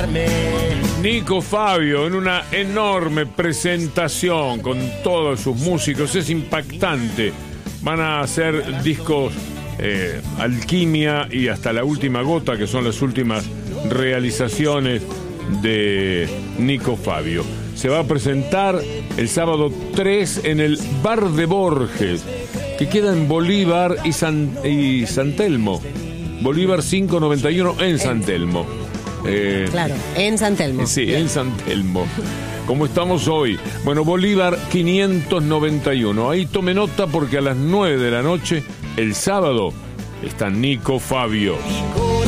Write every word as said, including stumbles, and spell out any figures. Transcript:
olvidarme. Nico Fabio en una enorme presentación con todos sus músicos, es impactante. Van a hacer discos eh, Alquimia y Hasta la Última Gota, que son las últimas realizaciones de Nico Fabio. Se va a presentar el sábado tres en el Bar de Borges, que queda en Bolívar y San, y San Telmo. Bolívar quinientos noventa y uno en San Telmo. Eh, claro, en San Telmo. Sí, bien. En San Telmo. Como estamos hoy. Bueno, Bolívar quinientos noventa y uno. Ahí tome nota porque a las nueve de la noche, el sábado, está Nico Fabio.